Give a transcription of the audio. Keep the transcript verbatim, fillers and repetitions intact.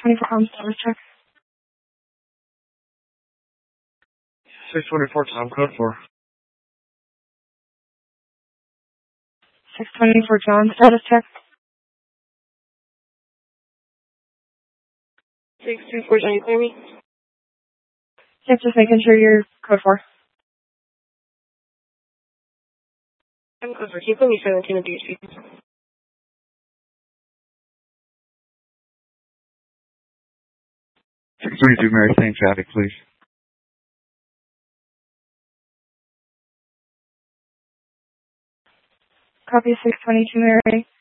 twenty-four Tom status check. six twenty-four Tom, code four. six twenty-four John status check. six twenty-four John, you clear me? Yep, just making sure you're code four. I'm code four. Can you put me seventeen of these people? six thirty-two Mary, same traffic, please. Copy six twenty-two Mary.